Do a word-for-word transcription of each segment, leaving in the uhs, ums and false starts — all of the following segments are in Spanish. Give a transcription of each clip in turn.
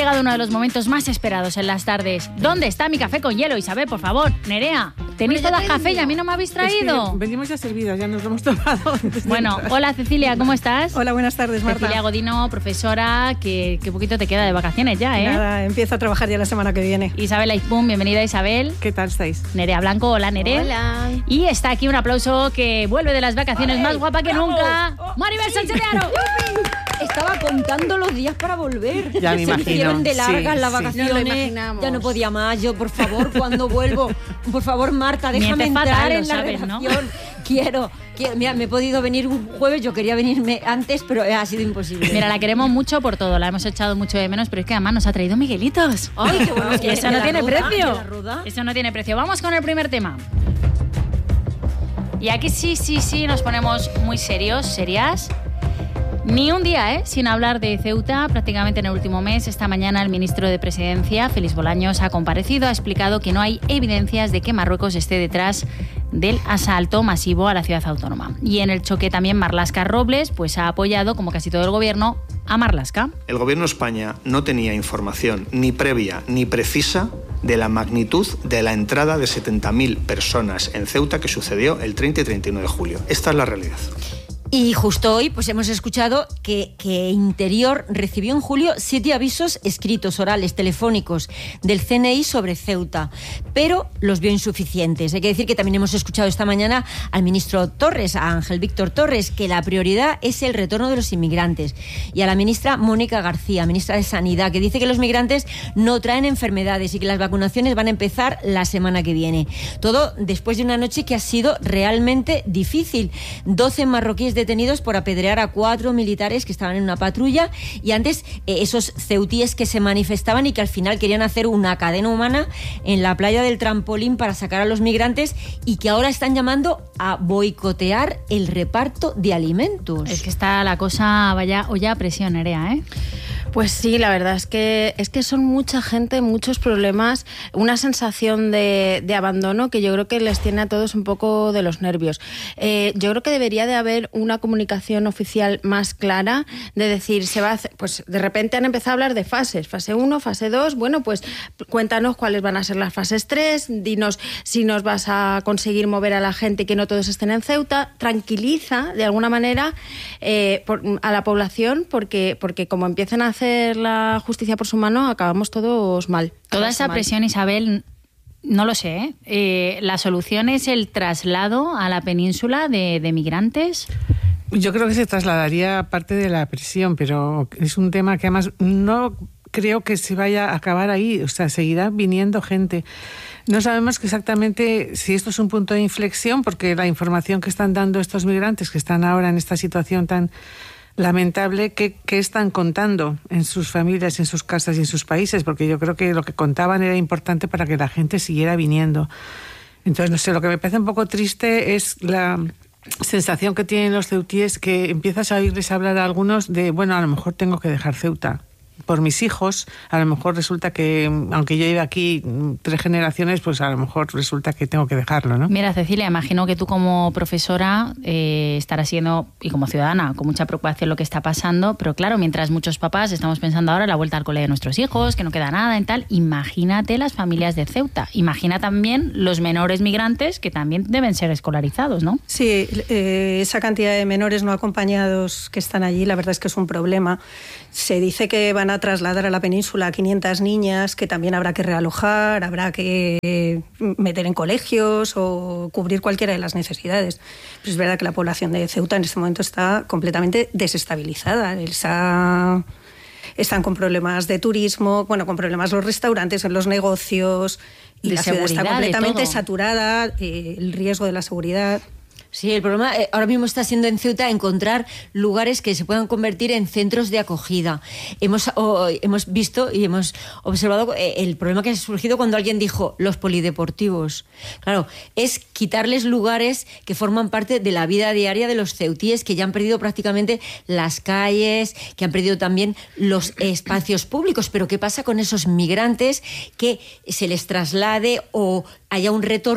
llegado uno de los momentos más esperados en las tardes. ¿Dónde está mi café con hielo, Isabel, por favor? Nerea, tenéis bueno, todas café y a mí no me habéis traído. Es que venimos ya servidas, ya nos lo hemos tomado. Bueno, hola Cecilia, ¿cómo estás? Hola, buenas tardes, Marta. Cecilia Godino, profesora, que, que poquito te queda de vacaciones ya, ¿eh? Nada, empiezo a trabajar ya la semana que viene. Isabel Aizpún, bienvenida Isabel. ¿Qué tal estáis? Nerea Blanco, hola Nere. Hola. Y está aquí un aplauso que vuelve de las vacaciones más guapa que nunca. ¡Maribel Sánchez de Aro! Estaba contando los días para volver. Ya me Se imagino. hicieron de largas Sí, las sí. vacaciones. Nos lo imaginamos. Ya no podía más. Yo, por favor, cuando vuelvo, por favor, Marta, déjame Mientes entrar fatal, en lo la sabes, ¿no? redacción. Quiero, quiero. Mira, me he podido venir un jueves. Yo quería venirme antes, pero ha sido imposible. Mira, la queremos mucho por todo, la hemos echado mucho de menos, pero es que además nos ha traído Miguelitos. Ay, qué bueno. Que eso ¿De no la tiene ruda? precio. ¿De la ruda? Eso no tiene precio. Vamos con el primer tema. Y aquí sí, sí, sí, nos ponemos muy serios, serias. Ni un día, ¿eh? Sin hablar de Ceuta, prácticamente en el último mes. Esta mañana el ministro de Presidencia, Félix Bolaños, ha comparecido, ha explicado que no hay evidencias de que Marruecos esté detrás del asalto masivo a la ciudad autónoma. Y en el choque también Marlaska Robles pues ha apoyado, como casi todo el gobierno, a Marlaska. El gobierno de España no tenía información ni previa ni precisa de la magnitud de la entrada de setenta mil personas en Ceuta que sucedió el treinta y treinta y uno de julio. Esta es la realidad. Y justo hoy pues hemos escuchado que, que Interior recibió en julio siete avisos escritos, orales, telefónicos del C N I sobre Ceuta, pero los vio insuficientes. Hay que decir que también hemos escuchado esta mañana al ministro Torres, a Ángel Víctor Torres, que la prioridad es el retorno de los inmigrantes, y a la ministra Mónica García, ministra de Sanidad, que dice que los migrantes no traen enfermedades y que las vacunaciones van a empezar la semana que viene. Todo después de una noche que ha sido realmente difícil. doce marroquíes detenidos por apedrear a cuatro militares que estaban en una patrulla, y antes eh, esos ceutíes que se manifestaban y que al final querían hacer una cadena humana en la playa del Trampolín para sacar a los migrantes, y que ahora están llamando a boicotear el reparto de alimentos. Es que está la cosa, vaya olla a presión, Nerea, ¿eh? Pues sí, la verdad es que es que son mucha gente, muchos problemas, una sensación de, de abandono que yo creo que les tiene a todos un poco de los nervios. Eh, yo creo que debería de haber una comunicación oficial más clara, de decir, se va a hacer, pues de repente han empezado a hablar de fases, fase uno, fase dos, bueno, pues cuéntanos cuáles van a ser las fases tres, dinos si nos vas a conseguir mover a la gente y que no todos estén en Ceuta, tranquiliza de alguna manera eh, por, a la población, porque, porque como empiezan a hacer la justicia por su mano, acabamos todos mal. Toda esa mal. presión, Isabel, no lo sé, ¿eh? Eh, ¿la solución es el traslado a la península de, de migrantes? Yo creo que se trasladaría parte de la presión, pero es un tema que además no creo que se vaya a acabar ahí. O sea, seguirá viniendo gente. No sabemos exactamente si esto es un punto de inflexión, porque la información que están dando estos migrantes que están ahora en esta situación tan lamentable, ¿qué, qué están contando en sus familias, en sus casas y en sus países? Porque yo creo que lo que contaban era importante para que la gente siguiera viniendo. Entonces, no sé, lo que me parece un poco triste es la sensación que tienen los ceutíes, que empiezas a oírles hablar a algunos de, bueno, a lo mejor tengo que dejar Ceuta por mis hijos. A lo mejor resulta que, aunque yo lleve aquí tres generaciones, pues a lo mejor resulta que tengo que dejarlo, ¿no? Mira, Cecilia, imagino que tú como profesora eh, estarás siendo, y como ciudadana, con mucha preocupación lo que está pasando, pero claro, mientras muchos papás estamos pensando ahora en la vuelta al cole de nuestros hijos, que no queda nada en tal, imagínate las familias de Ceuta, imagina también los menores migrantes que también deben ser escolarizados, ¿no? Sí, eh, esa cantidad de menores no acompañados que están allí, la verdad es que es un problema. Se dice que van a trasladar a la península a quinientas niñas que también habrá que realojar, habrá que meter en colegios o cubrir cualquiera de las necesidades. Pero es verdad que la población de Ceuta en este momento está completamente desestabilizada. Está, están con problemas de turismo, bueno, con problemas los restaurantes, en los negocios, y de la ciudad está completamente todo. saturada, eh, el riesgo de la seguridad. Sí, el problema eh, ahora mismo está siendo en Ceuta encontrar lugares que se puedan convertir en centros de acogida. Hemos, oh, hemos visto y hemos observado eh, el problema que ha surgido cuando alguien dijo los polideportivos. Claro, es quitarles lugares que forman parte de la vida diaria de los ceutíes, que ya han perdido prácticamente las calles, que han perdido también los espacios públicos. Pero ¿qué pasa con esos migrantes que se les traslade o haya un retorno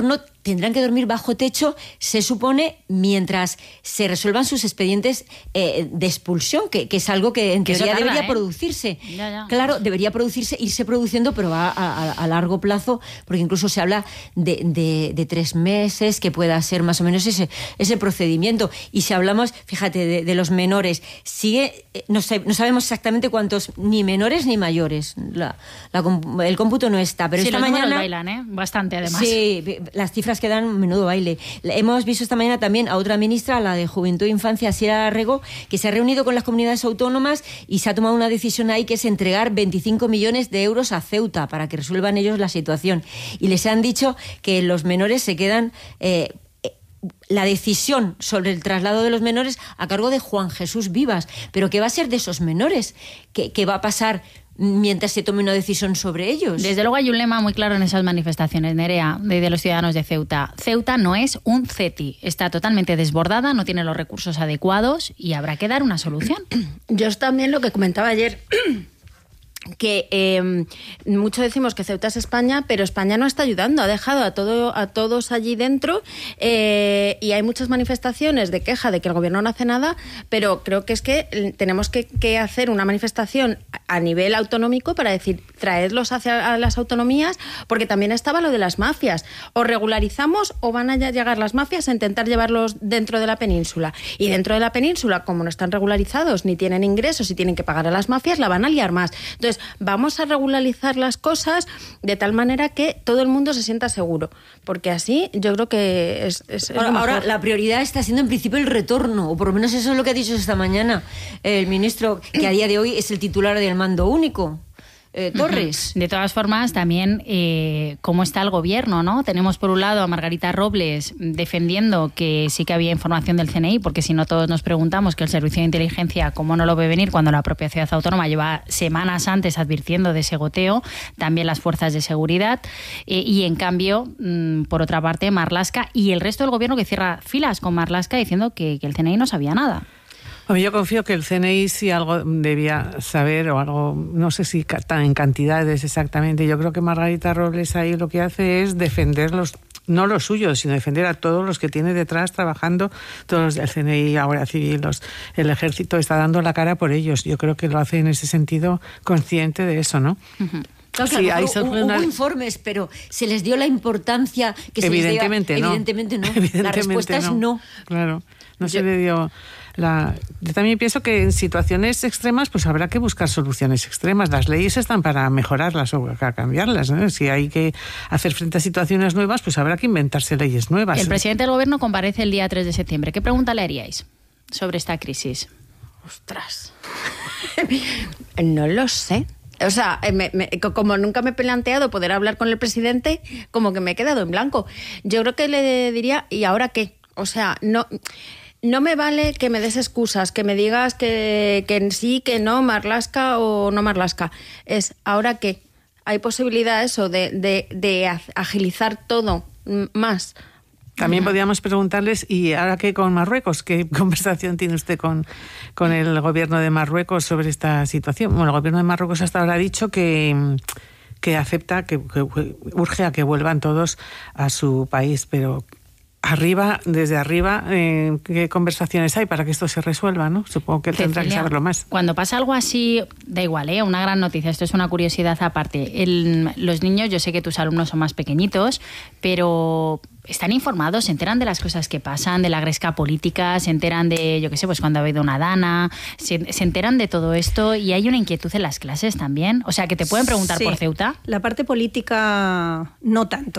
tendrán que dormir bajo techo, se supone, mientras se resuelvan sus expedientes eh, de expulsión, que, que es algo que en que teoría tarda, debería ¿eh? producirse. Ya, ya. Claro, debería producirse, irse produciendo, pero va a, a, a largo plazo, porque incluso se habla de, de, de tres meses, que pueda ser más o menos ese, ese procedimiento. Y si hablamos, fíjate, de, de los menores, sigue, no, sé, no sabemos exactamente cuántos, ni menores ni mayores. La, la, el cómputo no está, pero sí, esta los mañana bailan, ¿eh? Bastante, además. Sí, las cifras que dan menudo baile. Hemos visto esta mañana también a otra ministra, la de Juventud e Infancia, Sierra Arrego, que se ha reunido con las comunidades autónomas y se ha tomado una decisión ahí, que es entregar veinticinco millones de euros a Ceuta para que resuelvan ellos la situación. Y les han dicho que los menores se quedan... Eh, la decisión sobre el traslado de los menores a cargo de Juan Jesús Vivas. Pero ¿qué va a ser de esos menores? ¿Qué, qué va a pasar mientras se tome una decisión sobre ellos? Desde luego hay un lema muy claro en esas manifestaciones, Nerea, de, de los ciudadanos de Ceuta. Ceuta no es un CETI, está totalmente desbordada, no tiene los recursos adecuados y habrá que dar una solución. Yo es también lo que comentaba ayer, que eh, mucho decimos que Ceuta es España, pero España no está ayudando, ha dejado a todo a todos allí dentro eh, y hay muchas manifestaciones de queja de que el gobierno no hace nada, pero creo que es que tenemos que, que hacer una manifestación a nivel autonómico para decir, traedlos hacia las autonomías, porque también estaba lo de las mafias, o regularizamos o van a llegar las mafias a intentar llevarlos dentro de la península, y dentro de la península, como no están regularizados ni tienen ingresos y tienen que pagar a las mafias, la van a liar más. Entonces, vamos a regularizar las cosas de tal manera que todo el mundo se sienta seguro, porque así yo creo que es, es, es ahora, lo ahora la prioridad está siendo en principio el retorno, o por lo menos eso es lo que ha dicho esta mañana el ministro, que a día de hoy es el titular del mando único. Eh, Torres. De todas formas, también eh, cómo está el gobierno, ¿no? Tenemos por un lado a Margarita Robles defendiendo que sí que había información del C N I, porque si no todos nos preguntamos que el Servicio de Inteligencia cómo no lo ve venir cuando la propia ciudad autónoma lleva semanas antes advirtiendo de ese goteo, también las fuerzas de seguridad, eh, y en cambio, mmm, por otra parte, Marlaska y el resto del gobierno que cierra filas con Marlaska diciendo que, que el C N I no sabía nada. Yo confío que el C N I sí algo debía saber, o algo, no sé si en cantidades exactamente. Yo creo que Margarita Robles ahí lo que hace es defender los, no los suyos, sino defender a todos los que tiene detrás trabajando, todos los del C N I, Guardia Civil, los, el Ejército, está dando la cara por ellos. Yo creo que lo hace en ese sentido consciente de eso, ¿no? Uh-huh. Claro, sí, claro, hubo, hubo una... informes, pero ¿se les dio la importancia que se evidentemente les dio? No. Evidentemente no. Evidentemente la respuesta no. es no. Claro, no Yo... se le dio... La... Yo también pienso que en situaciones extremas pues habrá que buscar soluciones extremas. Las leyes están para mejorarlas o para cambiarlas, ¿no? Si hay que hacer frente a situaciones nuevas, pues habrá que inventarse leyes nuevas. El presidente del gobierno comparece el día tres de septiembre. ¿Qué pregunta le haríais sobre esta crisis? Ostras. No lo sé. O sea, me, me, como nunca me he planteado poder hablar con el presidente, como que me he quedado en blanco. Yo creo que le diría, ¿y ahora qué? O sea, no... No me vale que me des excusas, que me digas que, que sí, que no, Marlaska o no Marlaska. Es, ¿ahora qué? ¿Hay posibilidad eso de, de, de agilizar todo más? También podríamos preguntarles, ¿y ahora qué con Marruecos? ¿Qué conversación tiene usted con, con el gobierno de Marruecos sobre esta situación? Bueno, el gobierno de Marruecos hasta ahora ha dicho que... que acepta, que, que urge a que vuelvan todos a su país, pero... Arriba, desde arriba, eh, ¿qué conversaciones hay para que esto se resuelva, no? Supongo que él tendrá que saberlo más. Cuando pasa algo así, da igual, ¿eh? Una gran noticia, esto es una curiosidad aparte. El, los niños, yo sé que tus alumnos son más pequeñitos, pero están informados, se enteran de las cosas que pasan, de la gresca política, se enteran de, yo qué sé, pues cuando ha habido una dana, se, se enteran de todo esto y hay una inquietud en las clases también. O sea, que te pueden preguntar sí, por Ceuta. La parte política no tanto.